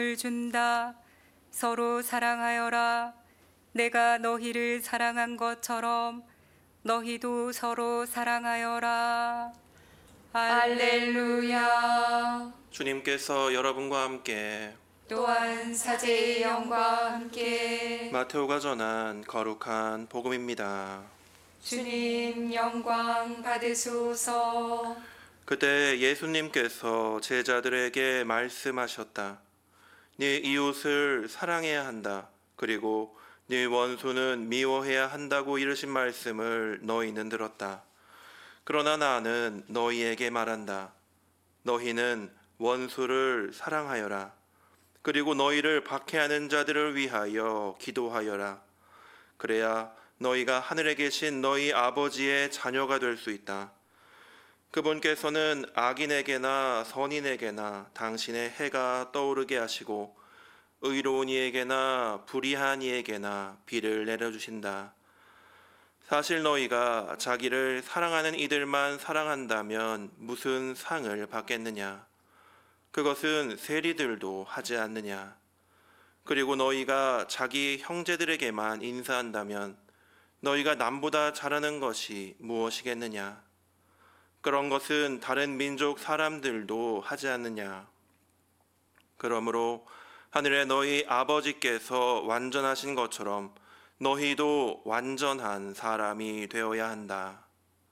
준다. 서로 사랑하여라. 내가 너희를 사랑한 것처럼 너희도 서로 사랑하여라. 할렐루야. 주님께서 여러분과 함께 또한 사제의 영과 함께 마테오가 전한 거룩한 복음입니다. 주님 영광 받으소서. 그때 예수님께서 제자들에게 말씀하셨다. 네 이웃을 사랑해야 한다. 그리고 네 원수는 미워해야 한다고 이르신 말씀을 너희는 들었다. 그러나 나는 너희에게 말한다. 너희는 원수를 사랑하여라. 그리고 너희를 박해하는 자들을 위하여 기도하여라. 그래야 너희가 하늘에 계신 너희 아버지의 자녀가 될 수 있다. 그분께서는 악인에게나 선인에게나 당신의 해가 떠오르게 하시고 의로운 이에게나 불의한 이에게나 비를 내려주신다. 사실 너희가 자기를 사랑하는 이들만 사랑한다면 무슨 상을 받겠느냐? 그것은 세리들도 하지 않느냐? 그리고 너희가 자기 형제들에게만 인사한다면 너희가 남보다 잘하는 것이 무엇이겠느냐? 그런 것은 다른 민족 사람들도 하지 않느냐? 그러므로 하늘의 너희 아버지께서 완전하신 것처럼 너희도 완전한 사람이 되어야 한다.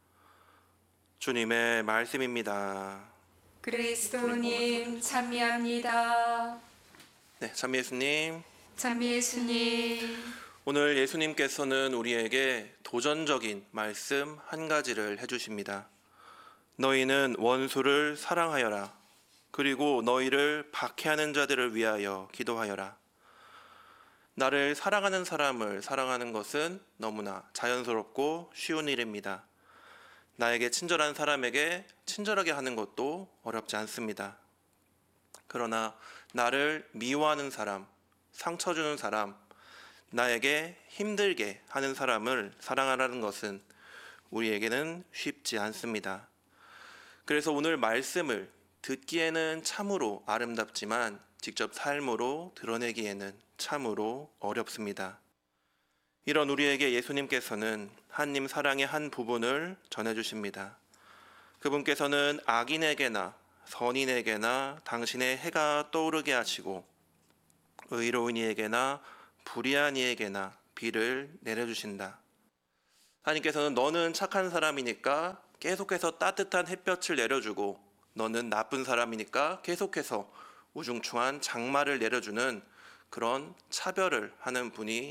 주님의 말씀입니다. 그리스도님 찬미합니다. 네, 참 예수님. 참 예수님. 오늘 예수님께서는 우리에게 도전적인 말씀 한 가지를 해주십니다. 너희는 원수를 사랑하여라. 그리고 너희를 박해하는 자들을 위하여 기도하여라. 나를 사랑하는 사람을 사랑하는 것은 너무나 자연스럽고 쉬운 일입니다. 나에게 친절한 사람에게 친절하게 하는 것도 어렵지 않습니다. 그러나 나를 미워하는 사람, 상처 주는 사람, 나에게 힘들게 하는 사람을 사랑하라는 것은 우리에게는 쉽지 않습니다. 그래서 오늘 말씀을 듣기에는 참으로 아름답지만 직접 삶으로 드러내기에는 참으로 어렵습니다. 이런 우리에게 예수님께서는 하나님 사랑의 한 부분을 전해주십니다. 그분께서는 악인에게나 선인에게나 당신의 해가 떠오르게 하시고 의로운 이에게나 불의한 이에게나 비를 내려주신다. 하나님께서는 너는 착한 사람이니까 계속해서 따뜻한 햇볕을 내려주고 너는 나쁜 사람이니까 계속해서 우중충한 장마를 내려주는 그런 차별을 하는 분이